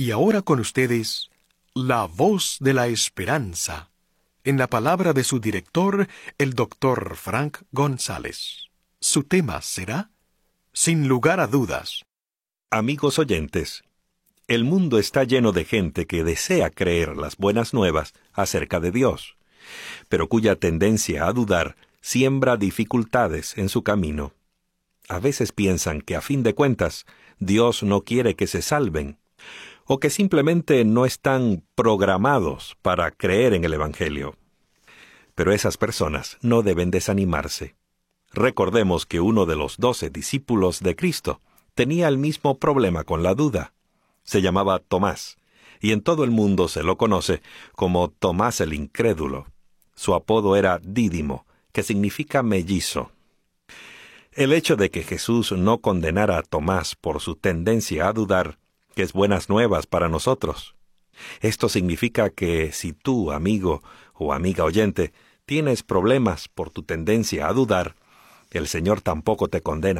Y ahora con ustedes, La Voz de la Esperanza, en la palabra de su director, el Dr. Frank González. Su tema será, sin lugar a dudas. Amigos oyentes, el mundo está lleno de gente que desea creer las buenas nuevas acerca de Dios, pero cuya tendencia a dudar siembra dificultades en su camino. A veces piensan que a fin de cuentas Dios no quiere que se salven, o que simplemente no están programados para creer en el Evangelio. Pero esas personas no deben desanimarse. Recordemos que uno de los 12 discípulos de Cristo tenía el mismo problema con la duda. Se llamaba Tomás, y en todo el mundo se lo conoce como Tomás el Incrédulo. Su apodo era Dídimo, que significa mellizo. El hecho de que Jesús no condenara a Tomás por su tendencia a dudar es buenas nuevas para nosotros. Esto significa que si tú, amigo o amiga oyente, tienes problemas por tu tendencia a dudar, el Señor tampoco te condena